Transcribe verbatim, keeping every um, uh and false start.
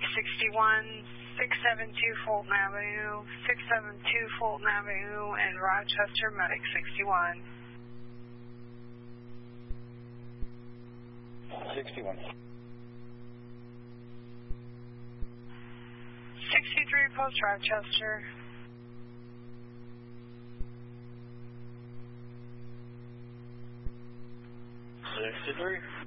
sixty-one, six seventy-two Fulton Avenue, six seventy-two Fulton Avenue, and Rochester Medic sixty-one. sixty-one. sixty-three Post Rochester. sixty-three.